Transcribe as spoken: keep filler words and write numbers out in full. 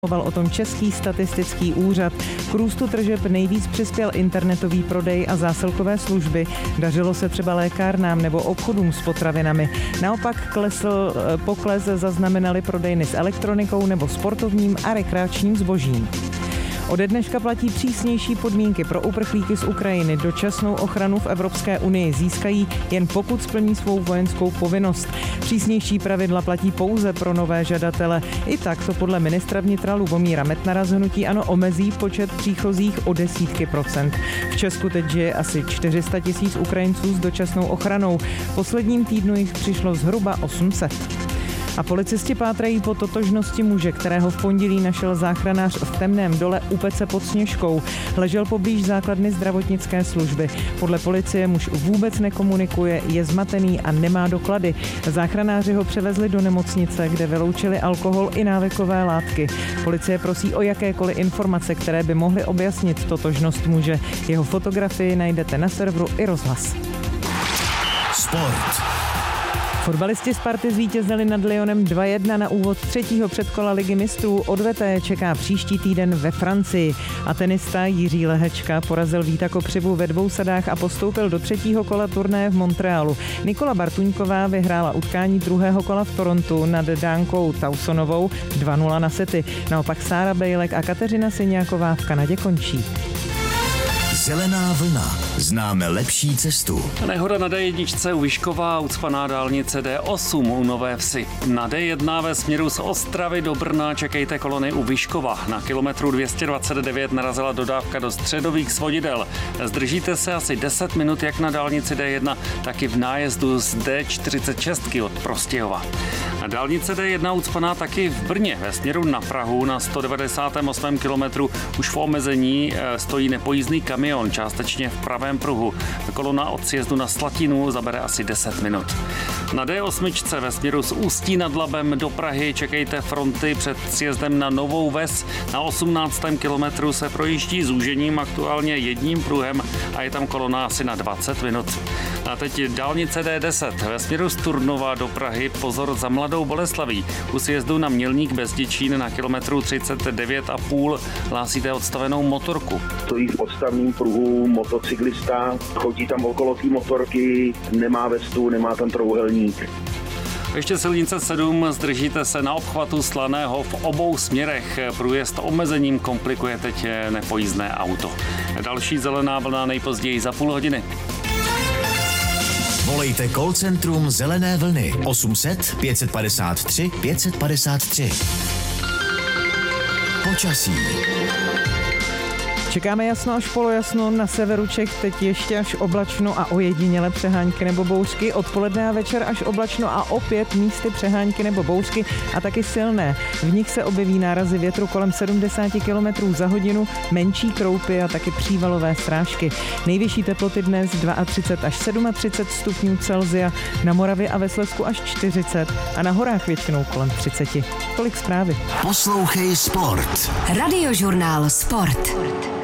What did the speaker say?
O tom Český statistický úřad. K růstu tržeb nejvíc přispěl internetový prodej a zásilkové služby. Dařilo se třeba lékárnám nebo obchodům s potravinami. Naopak klesl, pokles zaznamenali prodejny s elektronikou nebo sportovním a rekreačním zbožím. Ode dneška platí přísnější podmínky pro uprchlíky z Ukrajiny. Dočasnou ochranu v Evropské unii získají jen pokud splní svou vojenskou povinnost. Přísnější pravidla platí pouze pro nové žadatele. I tak to podle ministra vnitra Lubomíra Metnara z hnutí ANO omezí počet příchozích o desítky procent. V Česku teď žije asi čtyři sta tisíc Ukrajinců s dočasnou ochranou. V posledním týdnu jich přišlo zhruba osm set. A policisti pátrají po totožnosti muže, kterého v pondělí našel záchranář v Temném Dole u Pece pod Sněžkou. Ležel poblíž základny zdravotnické služby. Podle policie muž vůbec nekomunikuje, je zmatený a nemá doklady. Záchranáři ho převezli do nemocnice, kde vyloučili alkohol i návykové látky. Policie prosí o jakékoliv informace, které by mohly objasnit totožnost muže. Jeho fotografii najdete na serveru i Rozhlas. Sport. Fotbalisti Sparty zvítězili nad Lyonem dva jedna na úvod třetího předkola Ligy mistrů. Odveta je čeká příští týden ve Francii. A tenista Jiří Lehečka porazil Víta Kopřivu ve dvou sadách a postoupil do třetího kola turnaje v Montrealu. Nikola Bartuňková vyhrála utkání druhého kola v Torontu nad Dánkou Tausonovou dva nula na sety. Naopak Sára Bejlek a Kateřina Syňáková v Kanadě končí. Zelená vlna. Známe lepší cestu. Nehoda na dé jedna u Vyškova, ucpaná dálnice dé osm u Nové Vsi. Na dé jedna ve směru z Ostravy do Brna čekejte kolony u Vyškova. Na kilometru dvě stě dvacet devět narazila dodávka do středových svodidel. Zdržíte se asi deset minut jak na dálnici dé jedna, tak i v nájezdu z dé čtyřicet šest od Prostějova. Na dálnice dé jedna ucpaná taky v Brně ve směru na Prahu na sto devadesátém osmém kilometru už v omezení stojí nepojízdný kamion, částečně v pravém pruhu. Kolona od sjezdu na Slatinu zabere asi deset minut. Na dé osm ve směru z Ústí nad Labem do Prahy čekejte fronty před sjezdem na Novou Ves. Na osmnáctém kilometru se projíždí zúžením aktuálně jedním pruhem a je tam kolona asi na dvacet minut. A teď dálnice dé deset ve směru z Turnova do Prahy, pozor za Mladou Boleslaví. U sjezdu na Mělník bez Děčín na kilometru třicet devět a půl hlásíte odstavenou motorku. Stojí v odstavném pruhu motocyklista, chodí tam okolo té motorky, nemá vestu, nemá tam trouhelník. Ještě silnice sedm, zdržíte se na obchvatu Slaného v obou směrech. Průjezd omezením komplikuje teď nepojízdné auto. Další zelená vlna nejpozději za půl hodiny. Volejte call centrum Zelené vlny osm set pět padesát tři pět padesát tři. Počasí. Čekáme jasno až polojasno, na severu Čech teď ještě až oblačno a ojediněle přehánky nebo bouřky, odpoledne a večer až oblačno a opět místy přehánky nebo bouřky a taky silné. V nich se objeví nárazy větru kolem sedmdesát kilometrů za hodinu, menší kroupy a taky přívalové srážky. Nejvyšší teploty dnes třicet dva až třicet sedm stupňů Celsia, na Moravě a ve Slezsku až čtyřicet a na horách většinou kolem třicet. Tolik zprávy. Poslouchej Sport. Radiožurnál Sport.